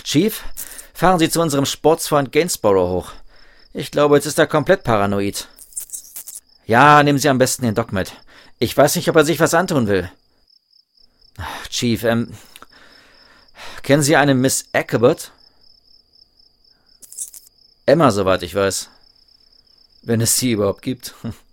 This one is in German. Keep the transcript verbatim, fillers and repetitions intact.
Chief, fahren Sie zu unserem Sportsfreund Gainsborough hoch. Ich glaube, jetzt ist er komplett paranoid. Ja, nehmen Sie am besten den Doc mit. Ich weiß nicht, ob er sich was antun will. Chief, ähm... kennen Sie eine Miss Ackerbot? Emma, soweit ich weiß. Wenn es sie überhaupt gibt.